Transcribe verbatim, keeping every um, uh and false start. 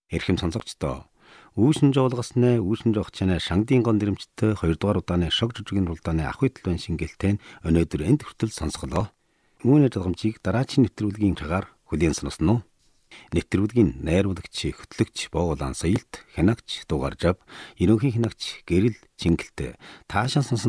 Эрхэм сонсогчдоо үүсэн жуулгасны үүсэн жоох чанаа шангадын гон дэрэмжтэй хоёрдугаар удааны шог жүжигийн рулдааны ах хөтлөн шингэлтэн өнөөдөр энд хүртэл сонсголоо. Үүний жагамжийг дараагийн нэвтрүүлгийн цагаар хүлээн сонсно. Нэвтрүүлгийн найруулагч, хөтлөгч Бовлан Соёлт, хянагч Дугаржав, ерөнхий хянагч Гэрэл Чингэлтэй таашаан сонсон